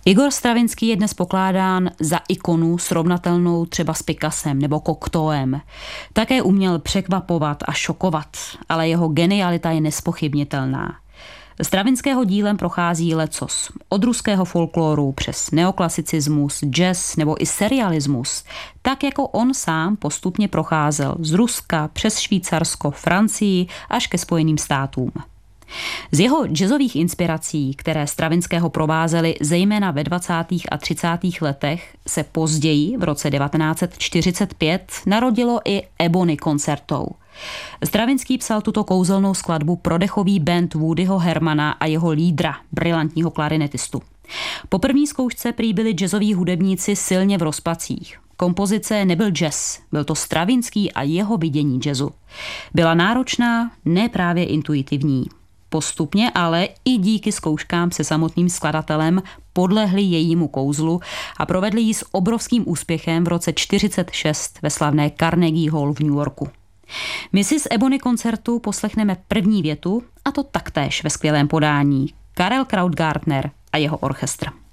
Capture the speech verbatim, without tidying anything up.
Igor Stravinský je dnes pokládán za ikonu srovnatelnou třeba s Picassem nebo Cocteauem. Také uměl překvapovat a šokovat, ale jeho genialita je nespochybnitelná. Stravinského dílem prochází lecos. Od ruského folkloru přes neoklasicismus, jazz nebo i serialismus, tak jako on sám postupně procházel z Ruska přes Švýcarsko, Francii až ke Spojeným státům. Z jeho jazzových inspirací, které Stravinského provázely zejména ve dvacátých a třicátých letech, se později v roce devatenáct set čtyřicet pět narodilo i Ebony Concerto. Stravinský psal tuto kouzelnou skladbu pro dechový band Woodyho Hermana a jeho lídra, brilantního klarinetistu. Po první zkoušce prý byli jazzoví hudebníci silně v rozpacích. Kompozice nebyl jazz, byl to Stravinský a jeho vidění jazzu. Byla náročná, ne právě intuitivní. Postupně ale i díky zkouškám se samotným skladatelem podlehli jejímu kouzlu a provedli ji s obrovským úspěchem v roce čtyřicet šest ve slavné Carnegie Hall v New Yorku. My si z Ebony koncertu poslechneme první větu, a to taktéž ve skvělém podání. Karel Krautgartner a jeho orchestr.